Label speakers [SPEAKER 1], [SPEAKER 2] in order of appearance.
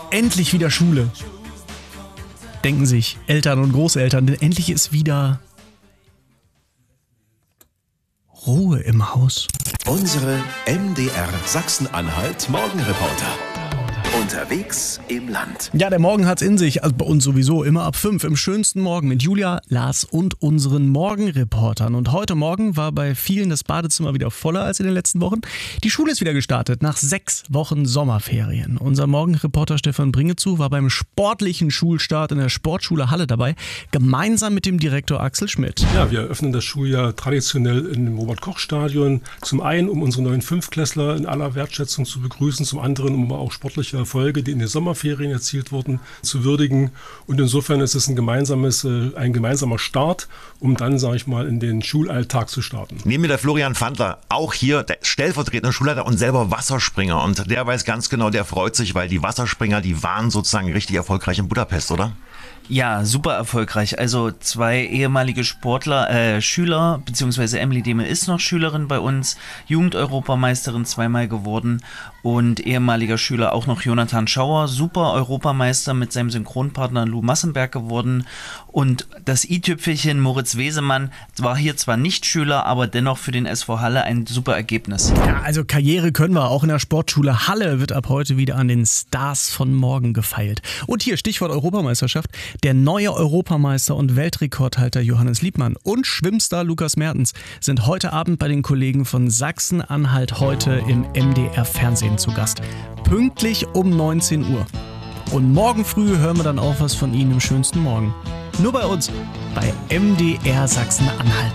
[SPEAKER 1] Endlich wieder Schule. Denken sich Eltern und Großeltern, denn endlich ist wieder Ruhe im Haus.
[SPEAKER 2] Unsere MDR Sachsen-Anhalt Morgenreporter. Unterwegs im Land.
[SPEAKER 1] Ja, der Morgen hat's in sich, also bei uns sowieso, immer ab 5 im schönsten Morgen mit Julia, Lars und unseren Morgenreportern. Und heute Morgen war bei vielen das Badezimmer wieder voller als in den letzten Wochen. Die Schule ist wieder gestartet, nach 6 Wochen Sommerferien. Unser Morgenreporter Stefan Bringezu war beim sportlichen Schulstart in der Sportschule Halle dabei, gemeinsam mit dem Direktor Axel Schmidt.
[SPEAKER 3] Ja, wir eröffnen das Schuljahr traditionell im Robert-Koch-Stadion. Zum einen, um unsere neuen Fünftklässler in aller Wertschätzung zu begrüßen, zum anderen, um auch sportliche Erfolge, die in den Sommerferien erzielt wurden, zu würdigen. Und insofern ist es ein gemeinsamer Start, um dann, sage ich mal, in den Schulalltag zu starten.
[SPEAKER 4] Neben mir der Florian Fandler, auch hier der stellvertretende Schulleiter und selber Wasserspringer. Und der weiß ganz genau, der freut sich, weil die Wasserspringer, die waren sozusagen richtig erfolgreich in Budapest, oder?
[SPEAKER 5] Ja, super erfolgreich. Also 2 ehemalige Schüler, beziehungsweise Emily Demel ist noch Schülerin bei uns, Jugend-Europameisterin 2-mal geworden und ehemaliger Schüler auch noch Jonathan Schauer, super Europameister mit seinem Synchronpartner Lou Massenberg geworden. Und das i-Tüpfelchen Moritz Wesemann war hier zwar nicht Schüler, aber dennoch für den SV Halle ein super Ergebnis.
[SPEAKER 1] Ja, also Karriere können wir. Auch in der Sportschule Halle wird ab heute wieder an den Stars von morgen gefeilt. Und hier Stichwort Europameisterschaft. Der neue Europameister und Weltrekordhalter Johannes Liebmann und Schwimmstar Lukas Mertens sind heute Abend bei den Kollegen von Sachsen-Anhalt heute im MDR-Fernsehen zu Gast. Pünktlich um 19 Uhr. Und morgen früh hören wir dann auch was von ihnen im schönsten Morgen. Nur bei uns, bei MDR Sachsen-Anhalt.